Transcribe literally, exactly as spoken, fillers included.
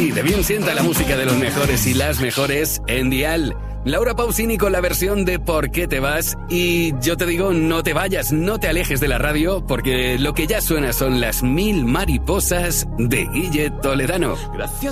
Así de bien sienta la música de los mejores y las mejores en Dial. Laura Pausini con la versión de ¿Por qué te vas? Y yo te digo, no te vayas, no te alejes de la radio, porque lo que ya suena son las mil mariposas de Guille Toledano. Gracias